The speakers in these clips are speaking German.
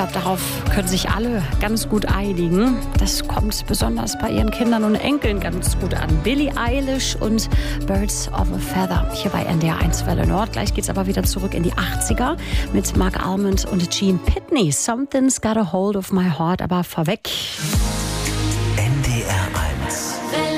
glaube, darauf können sich alle ganz gut einigen. Das kommt besonders bei ihren Kindern und Enkeln ganz gut an. Billie Eilish und Birds of a Feather hier bei NDR 1 Welle Nord. Gleich geht's aber wieder zurück in die 80er mit Mark Almond und Gene Pitney. Something's got a hold of my heart. Aber vorweg. NDR 1.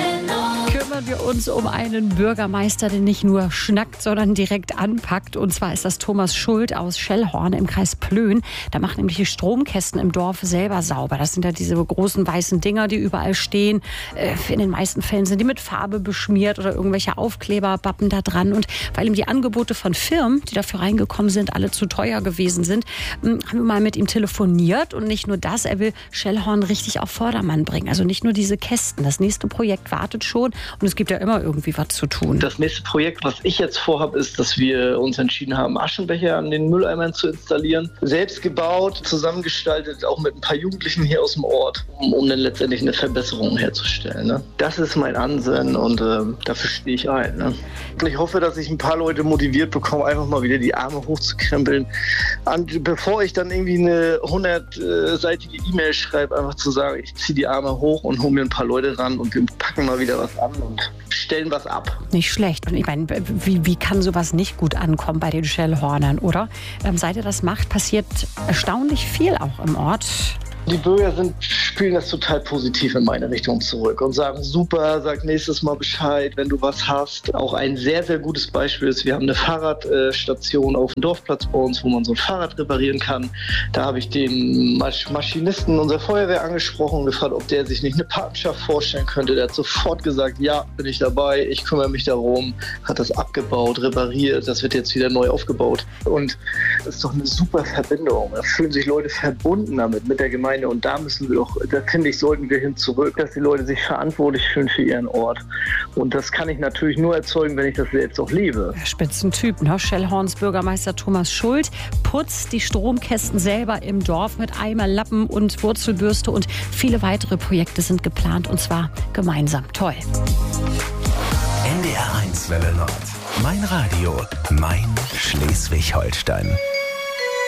Kümmern wir uns um einen Bürgermeister, der nicht nur schnackt, sondern direkt anpackt. Und zwar ist das Thomas Schuld aus Schellhorn im Kreis Plön. Da macht nämlich die Stromkästen im Dorf selber sauber. Das sind ja diese großen weißen Dinger, die überall stehen. In den meisten Fällen sind die mit Farbe beschmiert oder irgendwelche Aufkleberbappen da dran. Und weil ihm die Angebote von Firmen, die dafür reingekommen sind, alle zu teuer gewesen sind, haben wir mal mit ihm telefoniert. Und nicht nur das, er will Schellhorn richtig auf Vordermann bringen. Also nicht nur diese Kästen. Das nächste Projekt wartet schon. Und es gibt ja immer irgendwie was zu tun. Das nächste Projekt, was ich jetzt vorhabe, ist, dass wir uns entschieden haben, Aschenbecher an den Mülleimern zu installieren. Selbst gebaut, zusammengestaltet, auch mit ein paar Jugendlichen hier aus dem Ort, um dann letztendlich eine Verbesserung herzustellen. Ne? Das ist mein Ansinnen und dafür stehe ich ein. Ne? Und ich hoffe, dass ich ein paar Leute motiviert bekomme, einfach mal wieder die Arme hochzukrempeln. Und bevor ich dann irgendwie eine 100-seitige E-Mail schreibe, einfach zu sagen, ich ziehe die Arme hoch und hole mir ein paar Leute ran und wir packen mal wieder was an und stellen was ab. Nicht schlecht. Und ich meine, wie kann sowas nicht gut ankommen bei den Schellhornern, oder? Seit ihr das macht, passiert erstaunlich viel auch im Ort. Die Bürger spielen das total positiv in meine Richtung zurück und sagen, super, sag nächstes Mal Bescheid, wenn du was hast. Auch ein sehr, sehr gutes Beispiel ist, wir haben eine Fahrradstation auf dem Dorfplatz bei uns, wo man so ein Fahrrad reparieren kann. Da habe ich den Maschinisten unserer Feuerwehr angesprochen und gefragt, ob der sich nicht eine Patenschaft vorstellen könnte. Der hat sofort gesagt, ja, bin ich dabei, ich kümmere mich darum, hat das abgebaut, repariert, das wird jetzt wieder neu aufgebaut. Und das ist doch eine super Verbindung. Da fühlen sich Leute verbunden damit, mit der Gemeinde. Und da müssen wir doch, da finde ich, sollten wir hin zurück, dass die Leute sich verantwortlich fühlen für ihren Ort. Und das kann ich natürlich nur erzeugen, wenn ich das selbst auch lebe. Spitzentyp, ne? Schellhorns Bürgermeister Thomas Schuld putzt die Stromkästen selber im Dorf mit Eimer, Lappen und Wurzelbürste. Und viele weitere Projekte sind geplant, und zwar gemeinsam. Toll. NDR 1 Welle Nord. Mein Radio, mein Schleswig-Holstein.